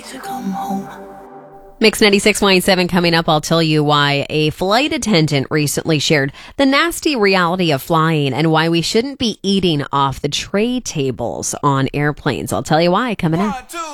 to come home. Mix 96.7 coming up. I'll tell you why a flight attendant recently shared the nasty reality of flying and why we shouldn't be eating off the tray tables on airplanes. I'll tell you why coming up.